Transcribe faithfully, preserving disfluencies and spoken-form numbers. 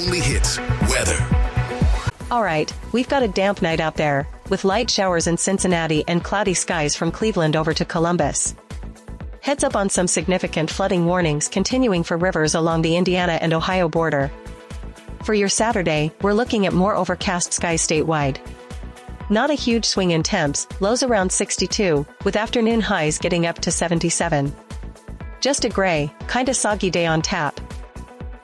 only hits weather. All right, we've got a damp night out there, with light showers in Cincinnati and cloudy skies from Cleveland over to Columbus. Heads up on some significant flooding warnings continuing for rivers along the Indiana and Ohio border. For your Saturday, we're looking at more overcast skies statewide. Not a huge swing in temps, lows around sixty-two, with afternoon highs getting up to seventy-seven. Just a gray, kinda soggy day on tap,